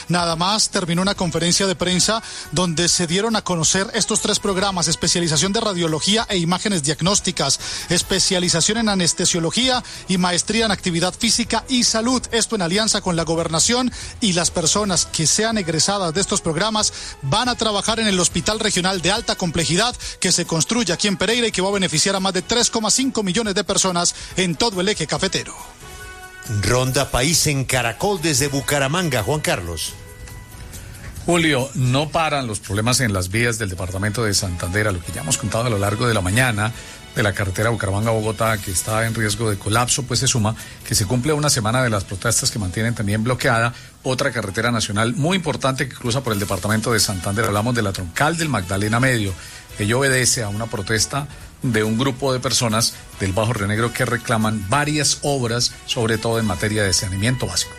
nada más terminó una conferencia de prensa donde se dieron a conocer estos 3 programas: especialización de radiología e imágenes diagnósticas, especialización en anestesiología y maestría en actividad física y salud. Esto en alianza con la gobernación, y las personas que sean egresadas de estos programas van a trabajar en el Hospital Regional de Alta Complejidad que se construye aquí en Pereira y que va a beneficiar a más de 3,5 millones de personas en todo el eje cafetero. Ronda País en Caracol desde Bucaramanga, Juan Carlos. Julio, no paran los problemas en las vías del departamento de Santander, a lo que ya hemos contado a lo largo de la mañana, de la carretera Bucaramanga-Bogotá, que está en riesgo de colapso. Pues se suma que se cumple una semana de las protestas que mantienen también bloqueada otra carretera nacional muy importante que cruza por el departamento de Santander. Hablamos de la troncal del Magdalena Medio. Ello obedece a una protesta de un grupo de personas del Bajo Río Negro que reclaman varias obras, sobre todo en materia de saneamiento básico.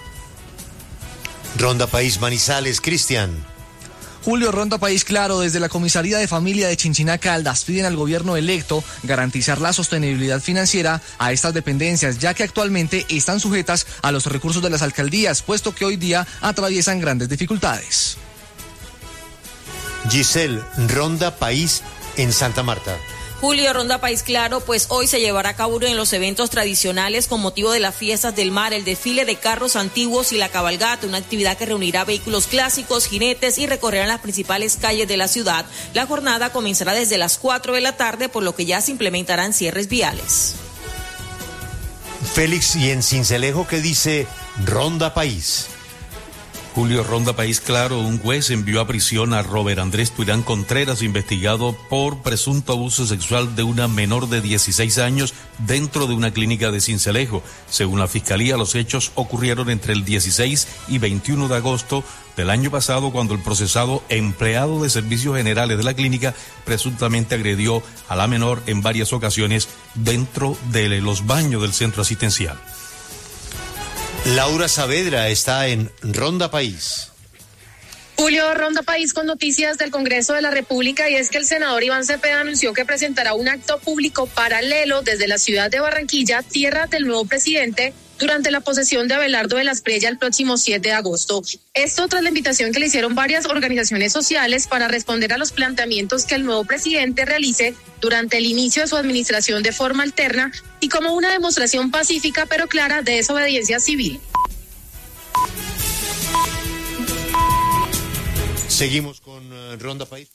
Ronda País Manizales, Cristian. Julio, Ronda País Claro, desde la Comisaría de Familia de Chinchiná Caldas piden al gobierno electo garantizar la sostenibilidad financiera a estas dependencias, ya que actualmente están sujetas a los recursos de las alcaldías, puesto que hoy día atraviesan grandes dificultades. Giselle, Ronda País en Santa Marta. Julio, Ronda País Claro, pues hoy se llevará a cabo uno de los eventos tradicionales con motivo de las fiestas del mar, el desfile de carros antiguos y la cabalgata, una actividad que reunirá vehículos clásicos, jinetes y recorrerán las principales calles de la ciudad. La jornada comenzará desde las 4 de la tarde, por lo que ya se implementarán cierres viales. Félix, y en Sincelejo, ¿qué dice Ronda País? Julio, Ronda País Claro, un juez envió a prisión a Robert Andrés Tuirán Contreras, investigado por presunto abuso sexual de una menor de 16 años dentro de una clínica de Sincelejo. Según la Fiscalía, los hechos ocurrieron entre el 16 y 21 de agosto del año pasado, cuando el procesado, empleado de servicios generales de la clínica, presuntamente agredió a la menor en varias ocasiones dentro de los baños del centro asistencial. Laura Saavedra está en Ronda País. Julio, Ronda País con noticias del Congreso de la República, y es que el senador Iván Cepeda anunció que presentará un acto público paralelo desde la ciudad de Barranquilla, tierra del nuevo presidente, durante la posesión de Abelardo de la Espriella el próximo 7 de agosto. Esto tras la invitación que le hicieron varias organizaciones sociales para responder a los planteamientos que el nuevo presidente realice durante el inicio de su administración de forma alterna y como una demostración pacífica pero clara de desobediencia civil. Seguimos con Ronda País.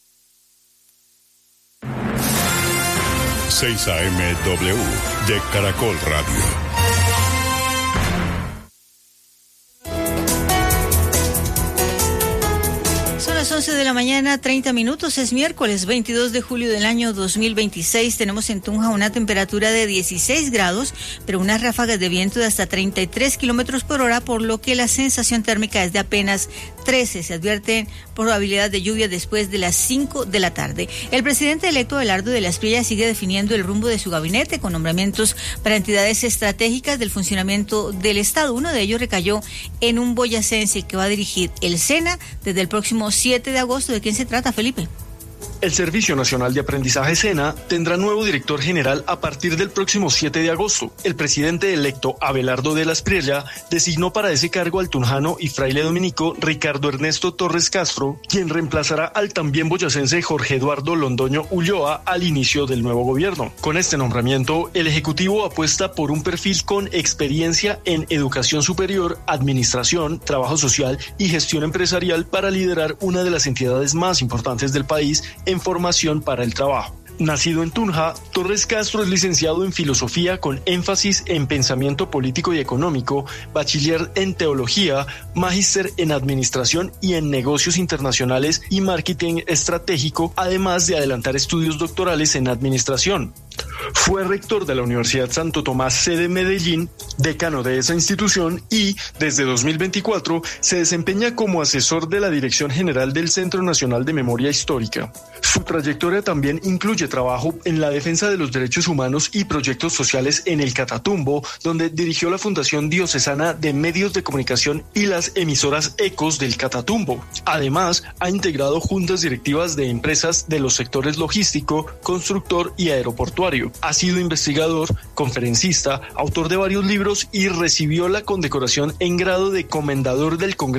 6 AM/W de Caracol Radio. Son las 11 de la mañana, 30 minutos, es miércoles 22 de julio del año 2026. Tenemos en Tunja una temperatura de 16 grados, pero unas ráfagas de viento de hasta 33 kilómetros por hora, por lo que la sensación térmica es de apenas 13. Se advierte probabilidad de lluvia después de las 5 de la tarde. El presidente electo Abelardo de la Espriella sigue definiendo el rumbo de su gabinete con nombramientos para entidades estratégicas del funcionamiento del Estado. Uno de ellos recayó en un boyacense que va a dirigir el SENA desde el próximo 7 de agosto. ¿De quién se trata, Felipe? El Servicio Nacional de Aprendizaje SENA tendrá nuevo director general a partir del próximo 7 de agosto. El presidente electo Abelardo de la Espriella designó para ese cargo al tunjano y fraile dominico Ricardo Ernesto Torres Castro, quien reemplazará al también boyacense Jorge Eduardo Londoño Ulloa al inicio del nuevo gobierno. Con este nombramiento, el Ejecutivo apuesta por un perfil con experiencia en educación superior, administración, trabajo social y gestión empresarial para liderar una de las entidades más importantes del país en formación para el trabajo. Nacido en Tunja, Torres Castro es licenciado en Filosofía con énfasis en Pensamiento Político y Económico, bachiller en Teología, magíster en Administración y en Negocios Internacionales y Marketing Estratégico, además de adelantar estudios doctorales en Administración. Fue rector de la Universidad Santo Tomás, sede Medellín, decano de esa institución y, desde 2024, se desempeña como asesor de la Dirección General del Centro Nacional de Memoria Histórica. Su trayectoria también incluye trabajo en la defensa de los derechos humanos y proyectos sociales en el Catatumbo, donde dirigió la Fundación Diocesana de Medios de Comunicación y las emisoras Ecos del Catatumbo. Además, ha integrado juntas directivas de empresas de los sectores logístico, constructor y aeroportuario. Ha sido investigador, conferencista, autor de varios libros y recibió la condecoración en grado de Comendador del Congreso